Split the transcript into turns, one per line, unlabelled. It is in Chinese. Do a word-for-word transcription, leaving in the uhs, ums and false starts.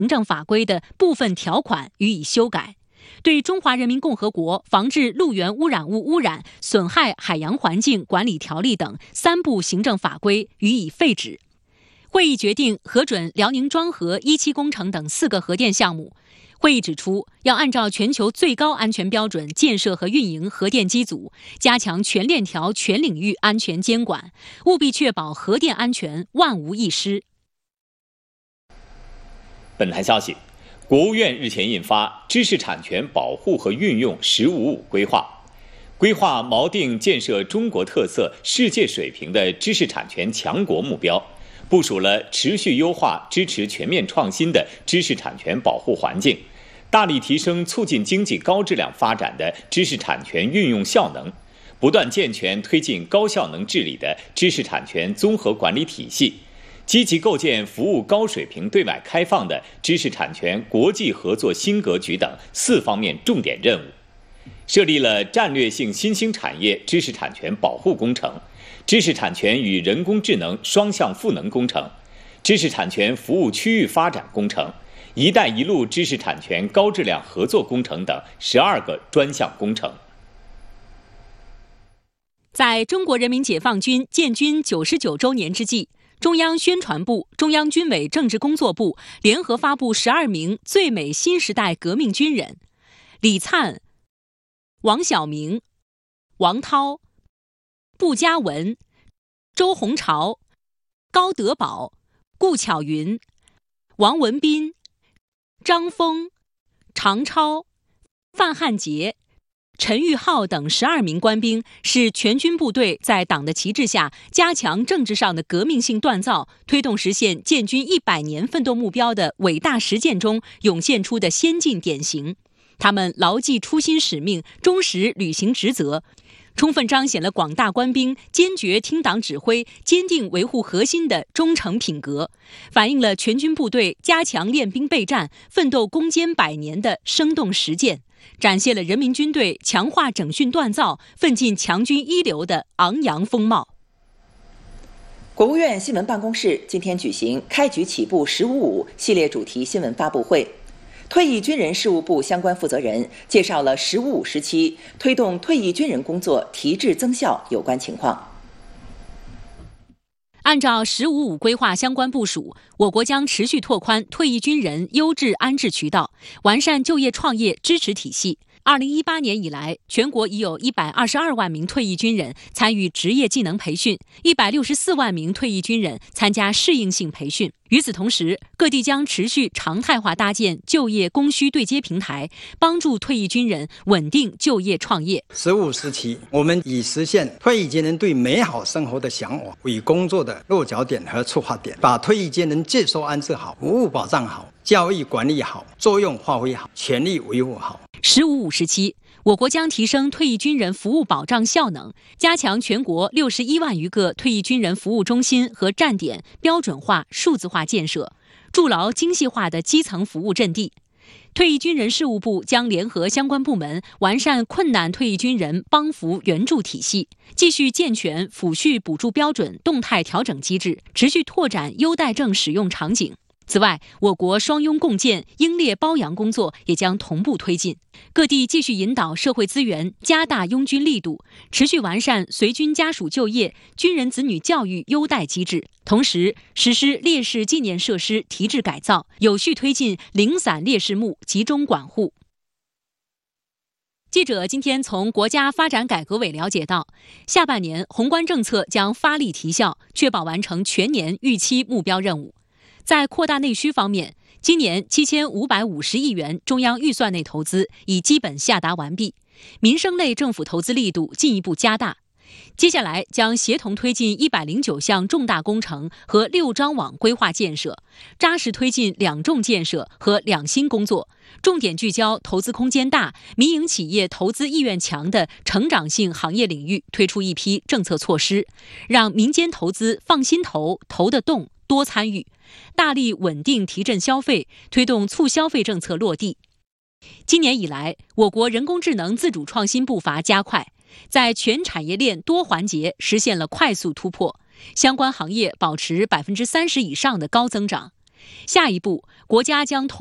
行政法规的部分条款予以修改，对《中华人民共和国防治陆源污染物污染损害海洋环境管理条例》等三部行政法规予以废止。会议决定核准辽宁庄河一期工程等四个核电项目。会议指出，要按照全球最高安全标准建设和运营核电机组，加强全链条全领域安全监管，务必确保核电安全万无一失。
本台消息，国务院日前印发《知识产权保护和运用“十五五”规划》，规划锚定建设中国特色、世界水平的知识产权强国目标，部署了持续优化支持全面创新的知识产权保护环境，大力提升促进经济高质量发展的知识产权运用效能，不断健全推进高效能治理的知识产权综合管理体系，积极构建服务高水平对外开放的知识产权国际合作新格局等四方面重点任务，设立了战略性新兴产业知识产权保护工程、知识产权与人工智能双向赋能工程、知识产权服务区域发展工程、一带一路知识产权高质量合作工程等十二个专项工程。
在中国人民解放军建军九十九周年之际，中央宣传部、中央军委政治工作部联合发布十二名最美新时代革命军人：李灿、王晓明、王涛、步佳文、周鸿潮、高德宝、顾巧云、王文斌、张峰、常超、范汉杰、陈玉浩等十二名官兵，是全军部队在党的旗帜下加强政治上的革命性锻造，推动实现建军一百年奋斗目标的伟大实践中涌现出的先进典型。他们牢记初心使命，忠实履行职责，充分彰显了广大官兵坚决听党指挥、坚定维护核心的忠诚品格，反映了全军部队加强练兵备战、奋斗攻坚百年的生动实践，展现了人民军队强化整训锻造、奋进强军一流的昂扬风貌。
国务院新闻办公室今天举行开局起步十五五系列主题新闻发布会，退役军人事务部相关负责人介绍了十五五时期推动退役军人工作提质增效有关情况。
按照十五五规划相关部署，我国将持续拓宽退役军人优质安置渠道，完善就业创业支持体系。二零一八年以来，全国已有一百二十二万名退役军人参与职业技能培训，一百六十四万名退役军人参加适应性培训。与此同时，各地将持续常态化搭建就业供需对接平台，帮助退役军人稳定就业创业。
十五时期，我们以实现退役军人对美好生活的向往为工作的落脚点和出发点，把退役军人接收安置好、服务保障好、教育管理好、作用发挥好、权利维护好。
十五五时期，我国将提升退役军人服务保障效能，加强全国六十一万余个退役军人服务中心和站点标准化、数字化建设，筑牢精细化的基层服务阵地。退役军人事务部将联合相关部门完善困难退役军人帮扶援助体系，继续健全抚恤补助标准动态调整机制，持续拓展优待证使用场景。此外，我国双拥共建、英烈褒扬工作也将同步推进。各地继续引导社会资源，加大拥军力度，持续完善随军家属就业、军人子女教育优待机制，同时实施烈士纪念设施提质改造，有序推进零散烈士墓集中管护。记者今天从国家发展改革委了解到，下半年宏观政策将发力提效，确保完成全年预期目标任务。在扩大内需方面，今年七千五百五十亿元中央预算内投资已基本下达完毕，民生类政府投资力度进一步加大。接下来将协同推进一百零九项重大工程和六张网规划建设，扎实推进两重建设和两新工作，重点聚焦投资空间大、民营企业投资意愿强的成长性行业领域，推出一批政策措施，让民间投资放心投、投得动、多参与，大力稳定提振消费，推动促消费政策落地。今年以来，我国人工智能自主创新步伐加快，在全产业链多环节实现了快速突破，相关行业保持百分之三十以上的高增长。 下一步，国家将